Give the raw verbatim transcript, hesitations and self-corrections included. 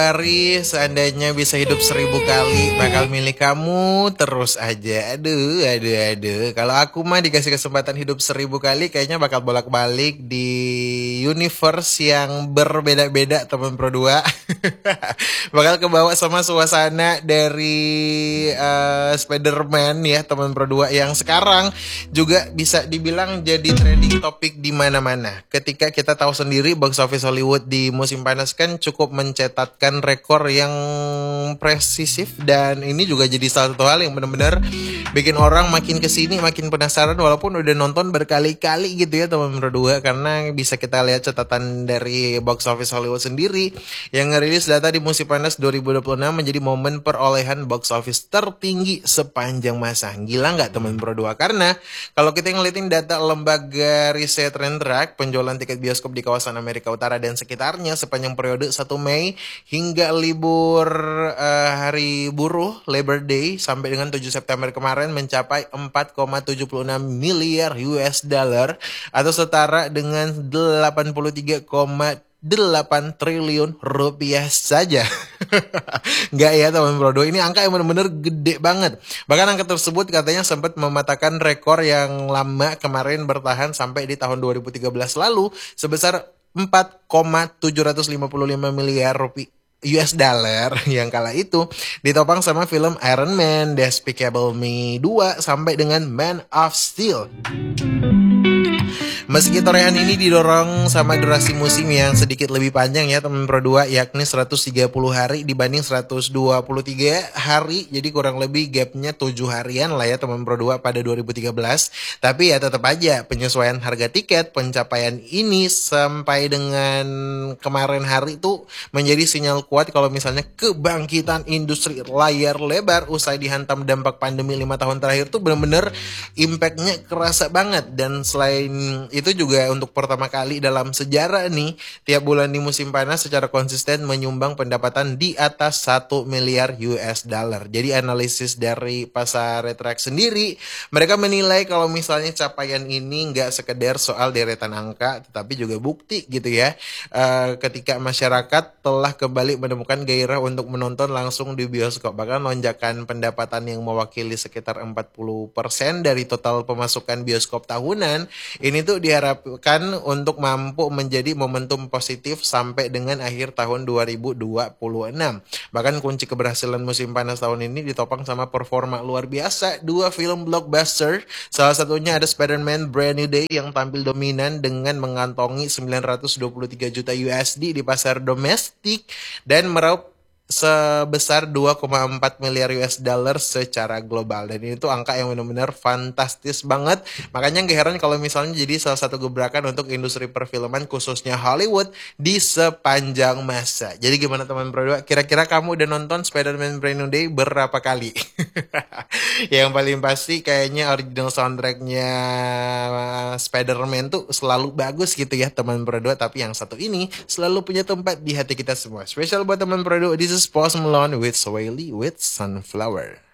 Hari seandainya bisa hidup seribu kali, bakal milih kamu terus aja. Aduh, aduh, aduh. Kalau aku mah dikasih kesempatan hidup seribu kali, kayaknya bakal bolak-balik di universe yang berbeda-beda, teman Pro dua. Bakal kebawa sama suasana dari uh, Spider-Man ya, teman Pro dua, yang sekarang juga bisa dibilang jadi trending topik di mana-mana. Ketika kita tahu sendiri box office Hollywood di musim panas kan cukup mencetatkan rekor yang presisif, dan ini juga jadi salah satu hal yang benar-benar bikin orang makin kesini makin penasaran walaupun udah nonton berkali-kali gitu ya, teman Pro dua, karena bisa kita lihat catatan dari box office Hollywood sendiri yang ngerilis data di musim panas dua ribu dua puluh enam menjadi momen perolehan box office tertinggi sepanjang masa. Gila nggak, teman Pro dua? Karena kalau kita ngeliatin data lembaga riset Rentrack, penjualan tiket bioskop di kawasan Amerika Utara dan sekitarnya sepanjang periode satu Mei hingga libur uh, hari buruh Labor Day sampai dengan tujuh September kemarin mencapai empat koma tujuh enam miliar U S dollar atau setara dengan delapan puluh tiga koma delapan triliun rupiah saja. Enggak ya, teman Pro dua, ini angka yang benar-benar gede banget. Bahkan angka tersebut katanya sempat mematahkan rekor yang lama kemarin bertahan sampai di tahun dua ribu tiga belas lalu sebesar empat koma tujuh lima lima miliar rupiah U S dollar yang kala itu ditopang sama film Iron Man, Despicable Me dua sampai dengan Man of Steel. Meski torehan ini didorong sama durasi musim yang sedikit lebih panjang ya, teman Pro dua, yakni seratus tiga puluh hari dibanding seratus dua puluh tiga hari, jadi kurang lebih gapnya tujuh harian lah ya, teman Pro dua, pada dua ribu tiga belas. Tapi ya tetap aja penyesuaian harga tiket, pencapaian ini sampai dengan kemarin hari itu menjadi sinyal kuat kalau misalnya kebangkitan industri layar lebar usai dihantam dampak pandemi lima tahun terakhir tuh bener-bener impactnya kerasa banget. Dan selain itu juga untuk pertama kali dalam sejarah nih, tiap bulan di musim panas secara konsisten menyumbang pendapatan di atas satu miliar U S dollar. Jadi analisis dari pasar Retract sendiri, mereka menilai kalau misalnya capaian ini nggak sekedar soal deretan angka, tetapi juga bukti gitu ya, uh, ketika masyarakat telah kembali menemukan gairah untuk menonton langsung di bioskop. Bahkan lonjakan pendapatan yang mewakili sekitar empat puluh persen dari total pemasukan bioskop tahunan ini tuh diharapkan untuk mampu menjadi momentum positif sampai dengan akhir tahun dua ribu dua puluh enam. Bahkan kunci keberhasilan musim panas tahun ini ditopang sama performa luar biasa dua film blockbuster. Salah satunya ada Spider-Man Brand New Day yang tampil dominan dengan mengantongi sembilan ratus dua puluh tiga juta U S D di pasar domestik dan meraup sebesar dua koma empat miliar U S dollar secara global. Dan ini tuh angka yang benar-benar fantastis banget. Makanya gak heran kalau misalnya jadi salah satu gebrakan untuk industri perfilman khususnya Hollywood di sepanjang masa. Jadi gimana, teman Pro dua? Kira-kira kamu udah nonton Spider-Man Brand New Day berapa kali? Yang paling pasti kayaknya original soundtracknya Spider-Man tuh selalu bagus gitu ya, teman Pro dua. Tapi yang satu ini selalu punya tempat di hati kita semua. Spesial buat teman Pro dua. This is Post Malone with Swaley with Sunflower.